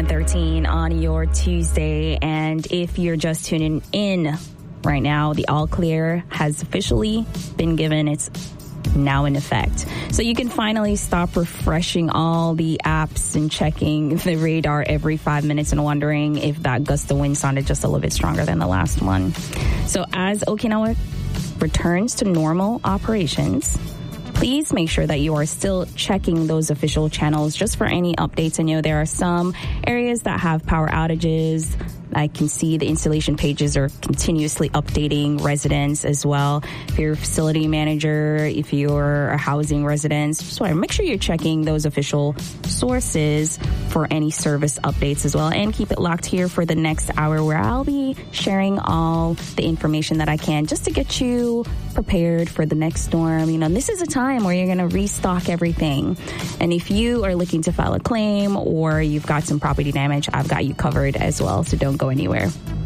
7:13 on your Tuesday. And if you're just tuning in right now, the all clear has officially been given. It's now in effect. So you can finally stop refreshing all the apps and checking the radar every 5 minutes and wondering if that gust of wind sounded just a little bit stronger than the last one. So as Okinawa returns to normal operations, please make sure that you are still checking those official channels just for any updates. I know there are some areas that have power outages. I can see the installation pages are continuously updating residents as well. If you're a facility manager, if you're a housing resident, just want to make sure you're checking those official sources for any service updates as well. And keep it locked here for the next hour where I'll be sharing all the information that I can just to get you prepared for the next storm. You know, this is a time where you're going to restock everything. And if you are looking to file a claim or you've got some property damage, I've got you covered as well. So don't go anywhere.